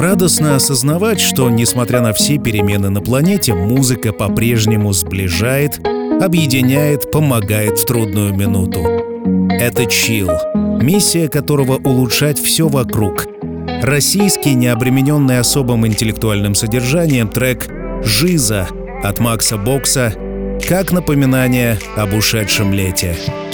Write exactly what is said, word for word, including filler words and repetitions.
Радостно осознавать, что, несмотря на все перемены на планете, музыка по-прежнему сближает, объединяет, помогает в трудную минуту. Это Chill, миссия которого улучшать все вокруг. Российский, не обремененный особым интеллектуальным содержанием, трек «Жиза» от Макса Бокса, как напоминание об ушедшем лете.